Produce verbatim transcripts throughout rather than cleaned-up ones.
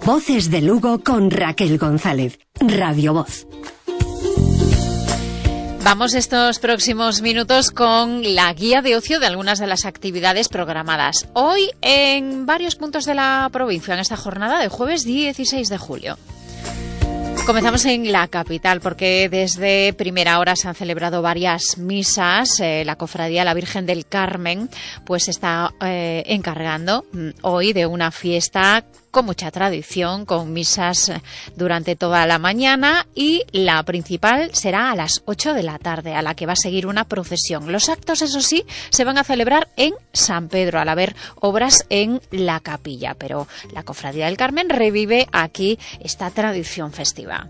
Voces de Lugo con Raquel González. Radio Voz. Vamos estos próximos minutos con la guía de ocio de algunas de las actividades programadas hoy en varios puntos de la provincia en esta jornada de jueves dieciséis de julio. Comenzamos en la capital porque desde primera hora se han celebrado varias misas. Eh, la Cofradía La Virgen del Carmen pues está eh, encargando hoy de una fiesta con mucha tradición, con misas durante toda la mañana, y la principal será a las ocho de la tarde, a la que va a seguir una procesión. Los actos, eso sí, se van a celebrar en San Pedro, al haber obras en la capilla, pero la Cofradía del Carmen revive aquí esta tradición festiva.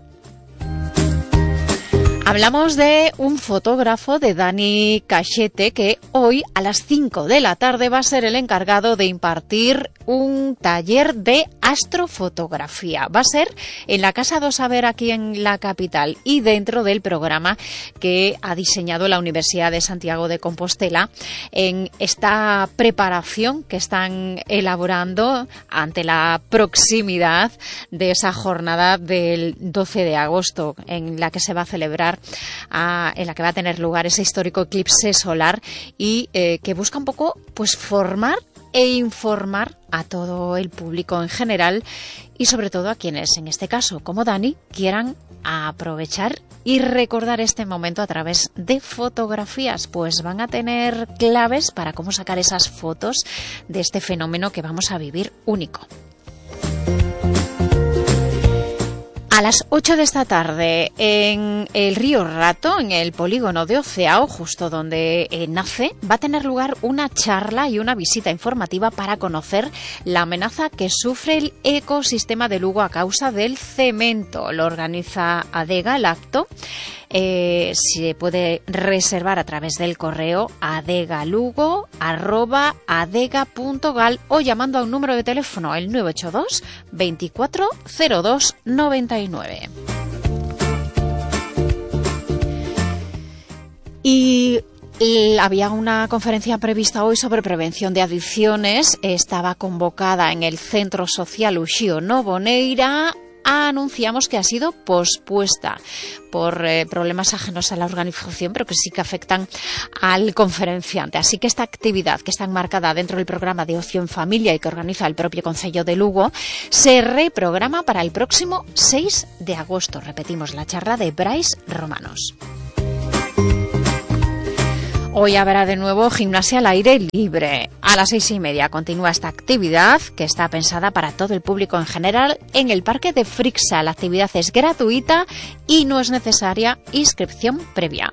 Hablamos de un fotógrafo, de Dani Cachete, que hoy a las cinco de la tarde va a ser el encargado de impartir un taller de astrofotografía. Va a ser en la Casa do Saber aquí en la capital y dentro del programa que ha diseñado la Universidad de Santiago de Compostela en esta preparación que están elaborando ante la proximidad de esa jornada del doce de agosto en la que se va a celebrar A, en la que va a tener lugar ese histórico eclipse solar y eh, que busca un poco pues formar e informar a todo el público en general y sobre todo a quienes en este caso, como Dani, quieran aprovechar y recordar este momento a través de fotografías, pues van a tener claves para cómo sacar esas fotos de este fenómeno que vamos a vivir único. A las ocho de esta tarde, en el río Rato, en el polígono de Oceao, justo donde eh, nace, va a tener lugar una charla y una visita informativa para conocer la amenaza que sufre el ecosistema de Lugo a causa del cemento. Lo organiza ADEGA, el acto. Eh, se puede reservar a través del correo adegalugo arroba adega punto gal o llamando a un número de teléfono, el nueve ocho dos veinticuatro cero dos noventa y nueve. Y Y había una conferencia prevista hoy sobre prevención de adicciones. Estaba convocada en el Centro Social Uxío Novoneira. Anunciamos que ha sido pospuesta por eh, problemas ajenos a la organización, pero que sí que afectan al conferenciante. Así que esta actividad, que está enmarcada dentro del programa de ocio en familia y que organiza el propio Concello de Lugo, se reprograma para el próximo seis de agosto. Repetimos, la charla de Brais Romanos. Hoy habrá de nuevo gimnasia al aire libre. A las seis y media continúa esta actividad que está pensada para todo el público en general en el Parque de Frixa. La actividad es gratuita y no es necesaria inscripción previa.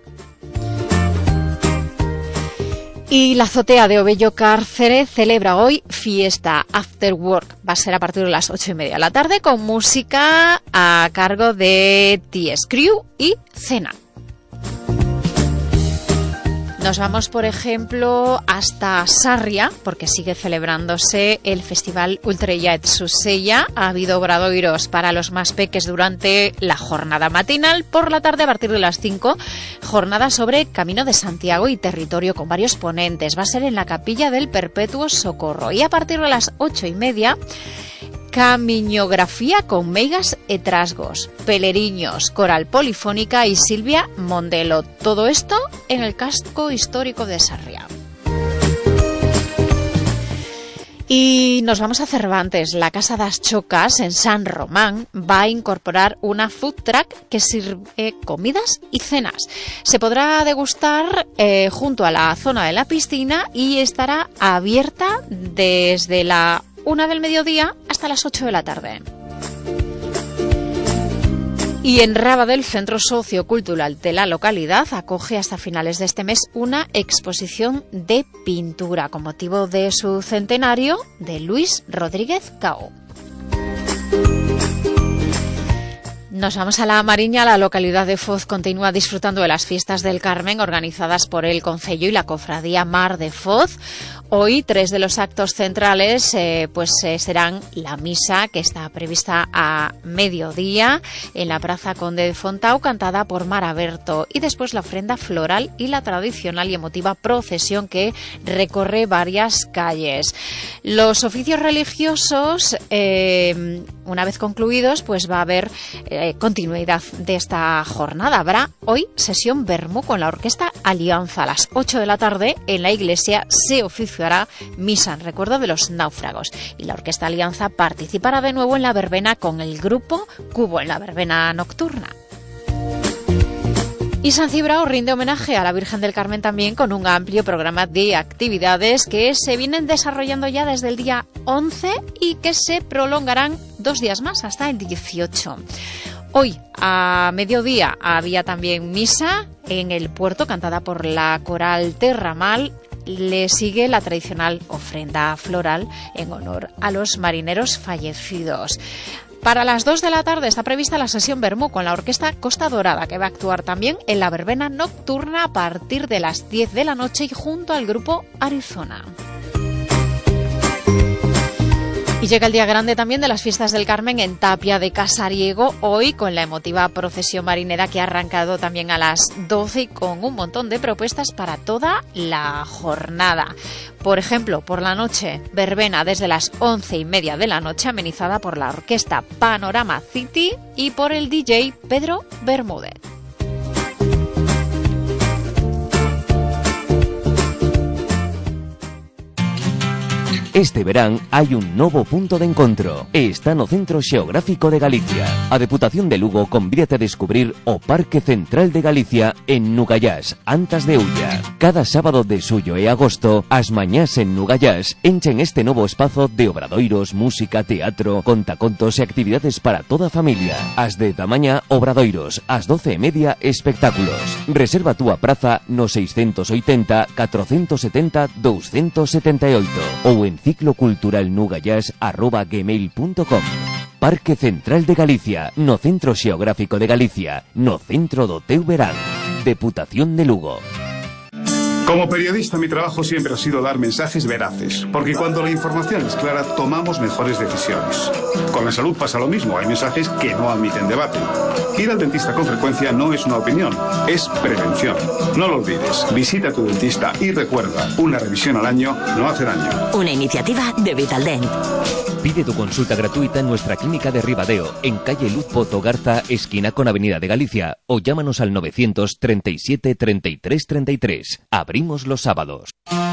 Y la azotea de Obello Cárcere celebra hoy fiesta After Work. Va a ser a partir de las ocho y media de la tarde con música a cargo de T-Screw y cena. Nos vamos, por ejemplo, hasta Sarria, porque sigue celebrándose el Festival Ultrellat Susella. Ha habido obradoiros para los más peques durante la jornada matinal. Por la tarde, a partir de las cinco, jornada sobre Camino de Santiago y territorio con varios ponentes. Va a ser en la Capilla del Perpetuo Socorro. Y a partir de las ocho y media, camiñografía con meigas e trasgos, peleriños, coral polifónica y Silvia Mondelo. Todo esto en el casco histórico de Sarria. Y nos vamos a Cervantes. La Casa das Chocas en San Román va a incorporar una food truck que sirve comidas y cenas. Se podrá degustar eh, junto a la zona de la piscina y estará abierta desde la una del mediodía hasta las ocho de la tarde. Y en Rábade, Centro Sociocultural de la localidad acoge hasta finales de este mes una exposición de pintura con motivo de su centenario de Luis Rodríguez Cao. Nos vamos a La Mariña. La localidad de Foz continúa disfrutando de las fiestas del Carmen organizadas por el Concello y la Cofradía Mar de Foz. Hoy tres de los actos centrales eh, pues eh, serán la misa, que está prevista a mediodía en la Plaza Conde de Fontau, cantada por Mara Berto, y después la ofrenda floral y la tradicional y emotiva procesión que recorre varias calles. Los oficios religiosos, eh, una vez concluidos, pues va a haber eh, continuidad de esta jornada. Habrá hoy sesión Vermú con la Orquesta Alianza. A las ocho de la tarde en la iglesia se oficiará misa en recuerdo de los náufragos, y la Orquesta Alianza participará de nuevo en la verbena con el grupo Cubo en la verbena nocturna. Y San Cibrao rinde homenaje a la Virgen del Carmen también con un amplio programa de actividades que se vienen desarrollando ya desde el día once y que se prolongarán dos días más hasta el dieciocho. Hoy, a mediodía, había también misa en el puerto cantada por la coral Terramal. Le sigue la tradicional ofrenda floral en honor a los marineros fallecidos. Para las dos de la tarde está prevista la sesión Vermú con la Orquesta Costa Dorada, que va a actuar también en la verbena nocturna a partir de las diez de la noche y junto al grupo Arizona. Y llega el día grande también de las fiestas del Carmen en Tapia de Casariego, hoy con la emotiva procesión marinera que ha arrancado también a las doce y con un montón de propuestas para toda la jornada. Por ejemplo, por la noche, verbena desde las once y media de la noche, amenizada por la orquesta Panorama City y por el D J Pedro Bermúdez. Este verán hai un novo punto de encontro. Está no Centro Xeográfico de Galicia. A Deputación de Lugo convídate a descubrir o Parque Central de Galicia en Nugallás, Antas de Ulla. Cada sábado de xullo e agosto, as mañás en Nugallás enchen este novo espazo de obradoiros, música, teatro, contacontos e actividades para toda a familia. As de da mañá, obradoiros, as doce e media, espectáculos. Reserva túa praza no seiscentos oitenta, catrocentos setenta, doscientos setenta e oito ou en cicloculturalnugallás arroba gmail punto com. Parque Central de Galicia, no Centro Xeográfico de Galicia, no centro do teu verán. Deputación de Lugo. Como periodista, mi trabajo siempre ha sido dar mensajes veraces, porque cuando la información es clara, tomamos mejores decisiones. Con la salud pasa lo mismo, hay mensajes que no admiten debate. Ir al dentista con frecuencia no es una opinión, es prevención. No lo olvides, visita a tu dentista y recuerda, una revisión al año no hace daño. Una iniciativa de Vitaldent. Pide tu consulta gratuita en nuestra clínica de Ribadeo, en calle Luz Pozo Garza, esquina con Avenida de Galicia, o llámanos al novecientos treinta y siete, treinta y tres, treinta y tres. Abrimos los sábados.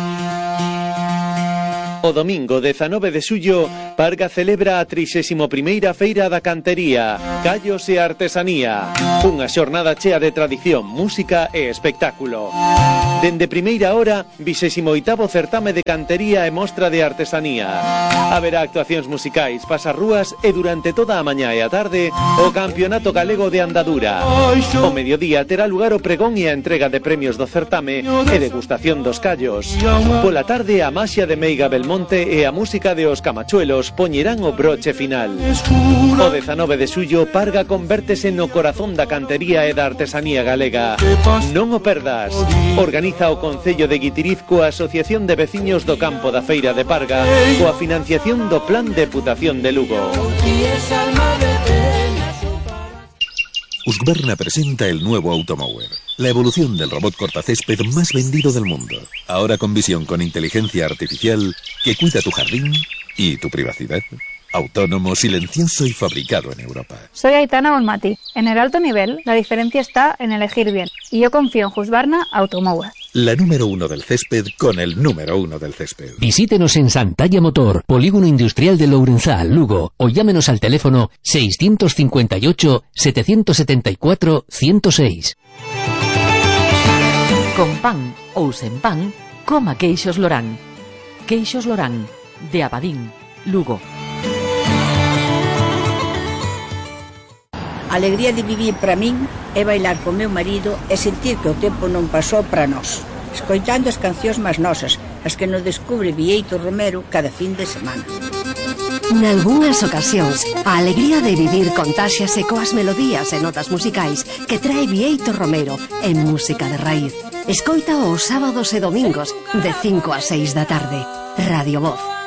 O domingo dezanove de xullo, Parga celebra a trixésima primeira Feira da Cantería, Callos e Artesanía. Unha xornada chea de tradición, música e espectáculo. Dende primeira hora, vixésimo oitavo certame de cantería e mostra de artesanía. Haberá actuacións musicais, pasarrúas e durante toda a mañá e a tarde o Campeonato Galego de Andadura. O mediodía terá lugar o pregón e a entrega de premios do certame e degustación dos callos. Pola tarde a maxia de Meiga Belmonte e a música de Os Camachuelos poñerán o broche final. O dezanove de xullo, Parga convértese no corazón da cantería e da artesanía galega. Non o perdas. Organiza o Concello de Guitiriz coa Asociación de Veciños do Campo da Feira de Parga coa financiación do Plan Deputación de Lugo. Husqvarna presenta el nuevo Automower, la evolución del robot cortacésped más vendido del mundo. Ahora con visión con inteligencia artificial que cuida tu jardín y tu privacidad. Autónomo, silencioso y fabricado en Europa. Soy Aitana Olmati. En el alto nivel, la diferencia está en elegir bien. Y yo confío en Husqvarna Automower. La número uno del césped con el número uno del césped. Visítenos en Santalla Motor, Polígono Industrial de Lourenzal, Lugo, o llámenos al teléfono seiscientos cincuenta y ocho, setecientos setenta y cuatro, ciento seis. Con pan ou sen pan, coma queixos Lorán. Queixos Lorán, de Abadín, Lugo. A alegría de vivir para min é bailar con meu marido e sentir que o tempo non pasou para nós, escoitando as cancións máis nosas, as que nos descubre Bieito Romero cada fin de semana. Nalgúnas ocasións, a alegría de vivir contáxiase coas melodías e notas musicais que trae Bieito Romero en música de raíz. Escoita os sábados e domingos de cinco a seis da tarde. Radio Voz.